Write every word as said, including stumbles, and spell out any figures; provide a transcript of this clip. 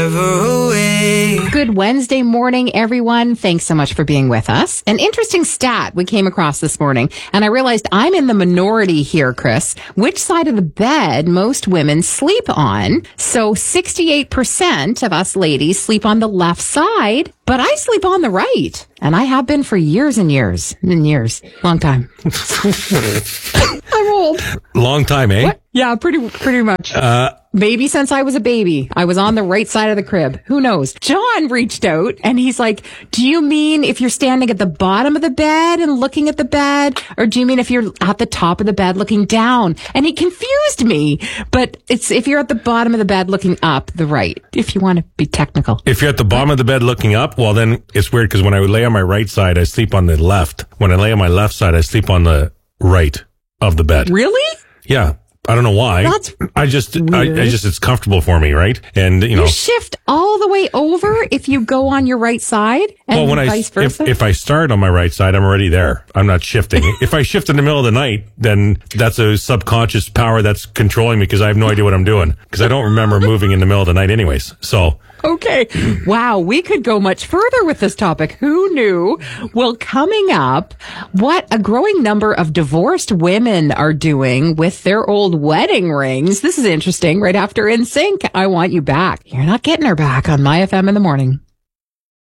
Good Wednesday morning, everyone. Thanks so much for being with us. An interesting stat we came across this morning, and I realized I'm in the minority here, Chris. Which side of the bed most women sleep on? So sixty-eight percent of us ladies sleep on the left side, but I sleep on the right. And I have been for years and years and years. Long time. I'm old. Long time, eh? What? Yeah, pretty pretty much. Uh, Maybe since I was a baby, I was on the right side of the crib. Who knows? John reached out and he's like, do you mean if you're standing at the bottom of the bed and looking at the bed? Or do you mean if you're at the top of the bed looking down? And he confused me. But it's if you're at the bottom of the bed looking up, the right, if you want to be technical. If you're at the bottom of the bed looking up, well, then it's weird because when I would lay on my right side, I sleep on the left. When I lay on my left side, I sleep on the right of the bed. Really? Yeah. I don't know why. That's I just, I, I just, it's comfortable for me, right? And, you know. You shift all the way over if you go on your right side and well, when vice I, versa? If, if I start on my right side, I'm already there. I'm not shifting. If I shift in the middle of the night, then that's a subconscious power that's controlling me because I have no idea what I'm doing. Because I don't remember moving in the middle of the night anyways. So. Okay. Wow. We could go much further with this topic. Who knew? Well, coming up, what a growing number of divorced women are doing with their old wedding rings. This is interesting. Right after N Sync, I Want You Back. You're not getting her back on My F M in the morning.